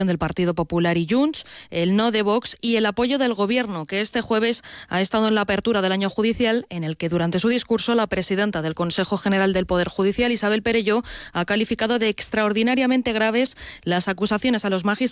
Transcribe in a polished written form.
del Partido Popular y Junts, el no de Vox y el apoyo del Gobierno, que este jueves ha estado en la apertura del año judicial, en el que durante su discurso la presidenta del Consejo General del Poder Judicial, Isabel Perelló, ha calificado de extraordinariamente graves las acusaciones a los magistrados